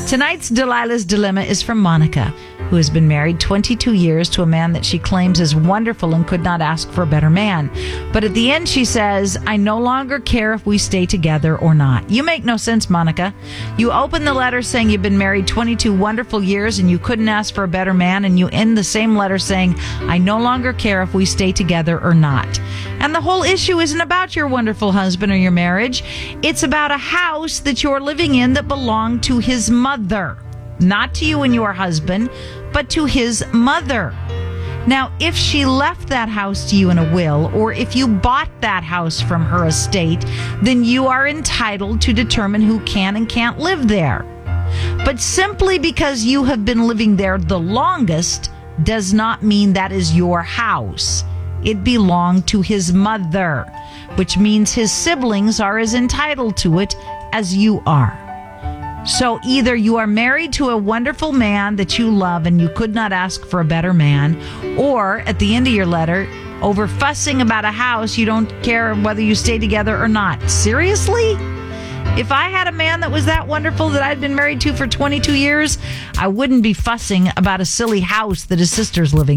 Tonight's Delilah's Dilemma is from Monica, who has been married 22 years to a man that she claims is wonderful and could not ask for a better man. But at the end, she says, I no longer care if we stay together or not. You make no sense, Monica. You open the letter saying you've been married 22 wonderful years and you couldn't ask for a better man, and you end the same letter saying, I no longer care if we stay together or not. And the whole issue isn't about your wonderful husband or your marriage. It's about a house that you're living in that belonged to his mother. Not to you and your husband, but to his mother. Now, if she left that house to you in a will, or if you bought that house from her estate, then you are entitled to determine who can and can't live there. But simply because you have been living there the longest does not mean that is your house. It belonged to his mother, which means his siblings are as entitled to it as you are. So either you are married to a wonderful man that you love and you could not ask for a better man, or at the end of your letter, over fussing about a house, you don't care whether you stay together or not. Seriously? If I had a man that was that wonderful that I'd been married to for 22 years, I wouldn't be fussing about a silly house that his sister's living in.